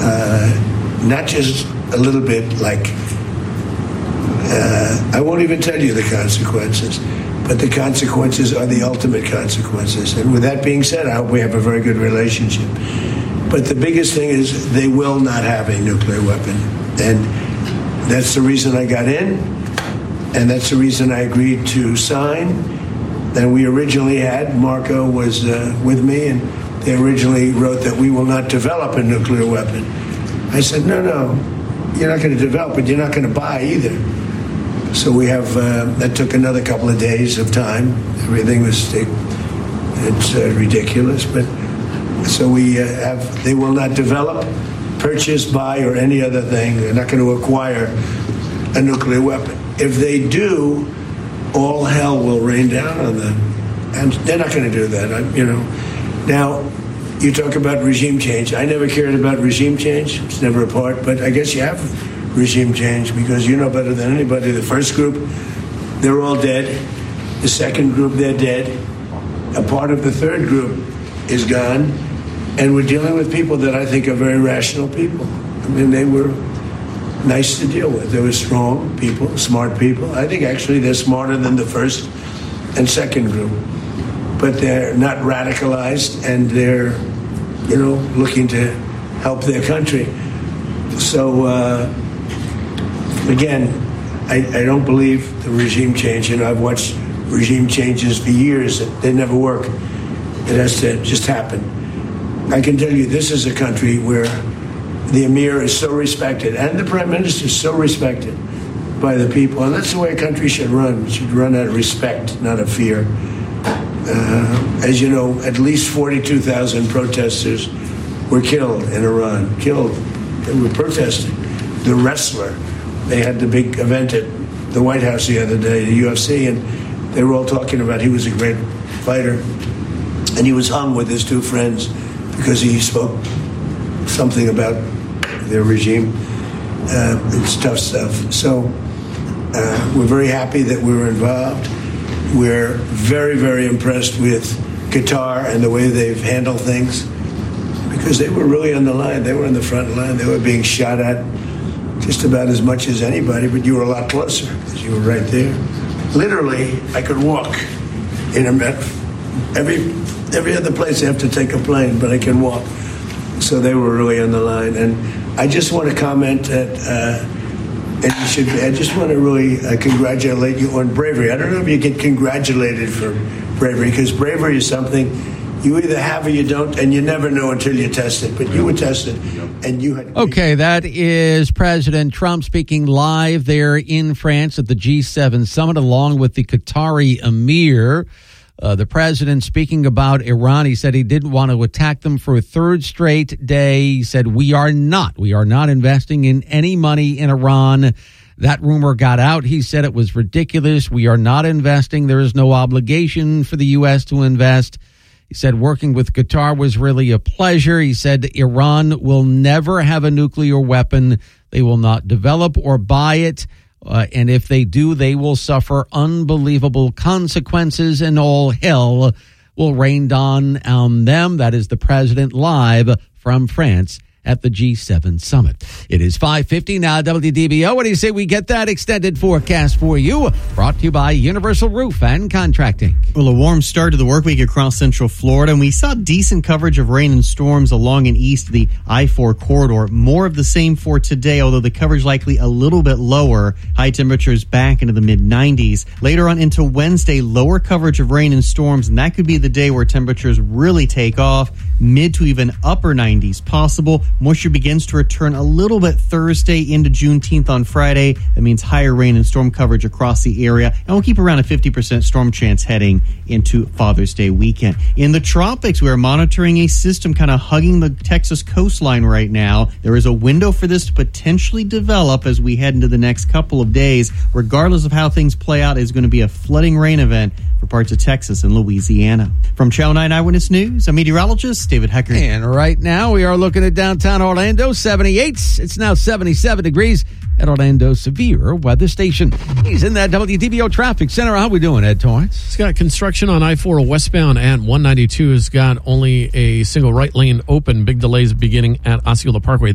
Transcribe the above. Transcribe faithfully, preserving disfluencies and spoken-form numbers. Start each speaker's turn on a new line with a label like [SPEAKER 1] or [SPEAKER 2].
[SPEAKER 1] uh, not just a little bit like, uh, I won't even tell you the consequences, but the consequences are the ultimate consequences. And with that being said, I hope we have a very good relationship. But the biggest thing is they will not have a nuclear weapon. And that's the reason I got in, and that's the reason I agreed to sign. And we originally had, Marco was uh, with me, and they originally wrote that we will not develop a nuclear weapon. I said, no, no, you're not going to develop it, you're not going to buy either. So we have, uh, that took another couple of days of time. Everything was, it's uh, ridiculous, but so we uh, have, they will not develop, purchase, buy, or any other thing. They're not going to acquire a nuclear weapon. If they do, all hell will rain down on them. And they're not going to do that, I, you know. Now, you talk about regime change. I never cared about regime change. It's never a part, but I guess you have regime change because you know better than anybody. The first group, they're all dead. The second group, they're dead. A part of the third group is gone. And we're dealing with people that I think are very rational people. I mean, they were nice to deal with. They were strong people, smart people. I think actually they're smarter than the first and second group. But they're not radicalized, and they're, you know, looking to help their country. So, uh, again, I, I don't believe the regime change. You know, I've watched regime changes for years. They never work. It has to just happen. I can tell you this is a country where the emir is so respected and the prime minister is so respected by the people. And that's the way a country should run. It should run out of respect, not of fear. Uh, as you know, at least forty-two thousand protesters were killed in Iran. Killed. They were protesting. The wrestler, they had the big event at the White House the other day, the U F C, and they were all talking about he was a great fighter. And he was hung with his two friends because he spoke something about their regime. Uh, it's tough stuff. So uh, we're very happy that we were involved. We're very, very impressed with Qatar and the way they've handled things because they were really on the line. They were on the front line. They were being shot at just about as much as anybody, but you were a lot closer because you were right there. Literally, I could walk in a minute. Every, every other place I have to take a plane, but I can walk. So they were really on the line. And I just want to comment that, uh, and you should, I just want to really uh, congratulate you on bravery. I don't know if you get congratulated for bravery, because bravery is something you either have or you don't, and you never know until you test it. But you were tested, and you had...
[SPEAKER 2] Okay, that is President Trump speaking live there in France at the G seven summit, along with the Qatari emir. Uh, the president speaking about Iran, he said he didn't want to attack them for a third straight day. He said, we are not, we are not investing in any money in Iran. That rumor got out. He said it was ridiculous. We are not investing. There is no obligation for the U S to invest. He said working with Qatar was really a pleasure. He said Iran will never have a nuclear weapon. They will not develop or buy it. Uh, and if they do, they will suffer unbelievable consequences, and all hell will rain down on them. That is the president live from France at the G seven summit. It is five fifty now, W D B O. What do you say we get that extended forecast for you? Brought to you by Universal Roof and Contracting.
[SPEAKER 3] Well, a warm start to the work week across Central Florida, and we saw decent coverage of rain and storms along and east of the I four corridor. More of the same for today, although the coverage likely a little bit lower. High temperatures back into the mid nineties. Later on into Wednesday, lower coverage of rain and storms, and that could be the day where temperatures really take off. Mid to even upper nineties possible. Moisture begins to return a little bit Thursday into Juneteenth on Friday. That means higher rain and storm coverage across the area. And we'll keep around a fifty percent storm chance heading into Father's Day weekend. In the tropics, we are monitoring a system kind of hugging the Texas coastline right now. There is a window for this to potentially develop as we head into the next couple of days. Regardless of how things play out, it's going to be a flooding rain event for parts of Texas and Louisiana. From Channel nine Eyewitness News, I'm meteorologist David Hecker.
[SPEAKER 2] And right now we are looking at downtown Orlando, seventy-eight. It's now seventy-seven degrees at Orlando Severe Weather Station. He's in that W D B O Traffic Center. How we doing, Ed Torrance?
[SPEAKER 4] It's got construction on I four westbound at one ninety-two. Has got only a single right lane open. Big delays beginning at Osceola Parkway.